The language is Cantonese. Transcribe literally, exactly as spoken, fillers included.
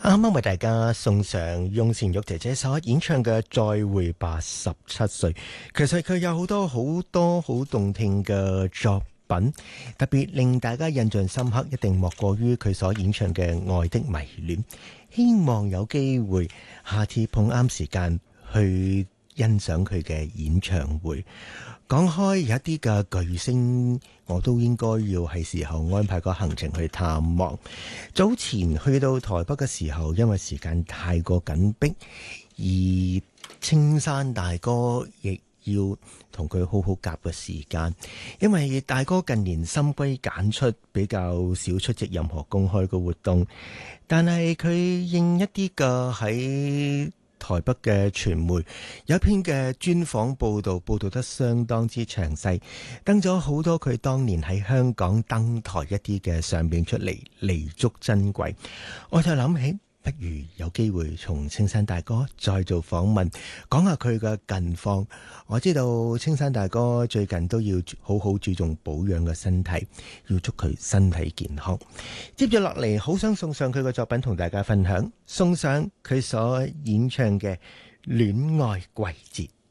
啱啱為大家送上翁倩玉姐姐所演唱嘅《再會吧十七歲》。其實佢有好多好多好動聽嘅作品，特別令大家印象深刻，一定莫過於佢所演唱嘅《愛的迷戀》。希望有機會下次碰啱時間去欣賞佢嘅演唱會。講開有一啲嘅巨星，我都應該要係時候安排個行程去探望。早前去到台北嘅時候，因為時間太過緊迫，而青山大哥亦要同佢好好夾嘅時間，因為大哥近年深歸簡出，比較少出席任何公開嘅活動，但係佢應一啲嘅喺台北嘅傳媒有一篇嘅專訪報導，報導得相當之詳細，登咗好多佢當年喺香港登台一啲嘅相片出嚟，彌足珍貴。我就諗起，不如有機會從青山大哥再做訪問，講下佢嘅近況。我知道青山大哥最近都要好好注重保養嘅身體，要祝佢身體健康。接住落嚟，好想送上佢嘅作品同大家分享，送上佢所演唱嘅《戀愛季節》。